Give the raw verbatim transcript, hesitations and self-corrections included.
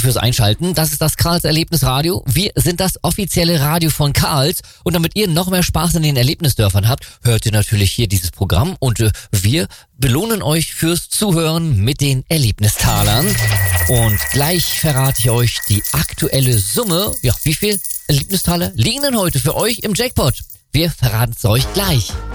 fürs Einschalten. Das ist das Karls Erlebnisradio. Wir sind das offizielle Radio von Karls. Und damit ihr noch mehr Spaß in den Erlebnisdörfern habt, hört ihr natürlich hier dieses Programm. Und äh, wir belohnen euch fürs Zuhören mit den Erlebnistalern. Und gleich verrate ich euch die aktuelle Summe. Ja, wie viel Erlebnistaler liegen denn heute für euch im Jackpot? Wir verraten es euch gleich.